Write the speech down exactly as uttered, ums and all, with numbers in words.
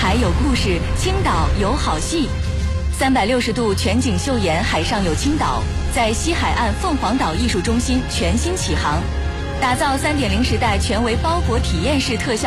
海有故事，青岛有好戏。三百六十度全景秀颜海上有青岛，在西海岸凤凰岛艺术中心全新启航，打造 三点零 时代全为包裹体验式特效